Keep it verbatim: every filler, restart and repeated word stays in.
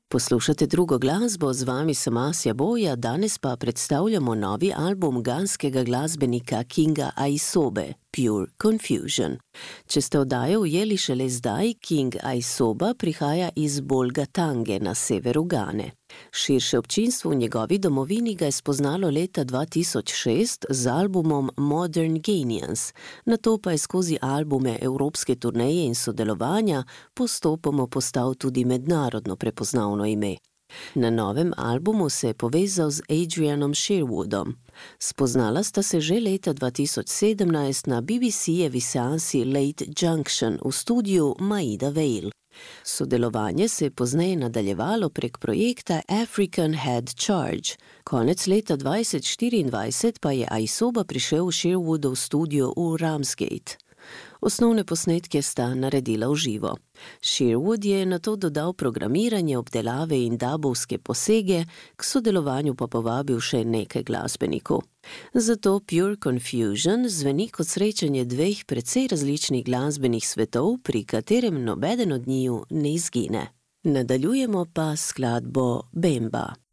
Poslušate drugo glasbo, z vami sem Asja Boja, danes pa predstavljamo novi album ganskega glasbenika Kinga Aisobe, Pure Confusion. Če ste oddajo ujeli šele zdaj, King Aisoba prihaja iz Bolgatange na severu Gane. Širše občinstvo v njegovi domovini ga je spoznalo leta dva tisoč šest z albumom Modern Ghanaians, nato pa je skozi albume evropske turneje in sodelovanja postopoma postal tudi mednarodno prepoznavno ime. Na novem albumu se je povezal z Adrianom Sherwoodom. Spoznala sta se že leta dva tisoč sedemnajst na B B C-jevi seansi Late Junction v studiu Maida Vale. Sodelovanje se je pozneje nadaljevalo prek projekta African Head Charge. Konec leta dvajset štiriindvajset pa je Aisoba prišel v Sherwoodov studio v Ramsgate. Osnovne posnetke sta naredila v živo. Sherwood je nato dodal programiranje, obdelave in dabovske posege, k sodelovanju pa povabil še nekaj glasbenikov. Zato Pure Confusion zveni kot srečanje dveh precej različnih glasbenih svetov, pri katerem nobeden od njiju ne izgine. Nadaljujemo pa skladbo Bemba.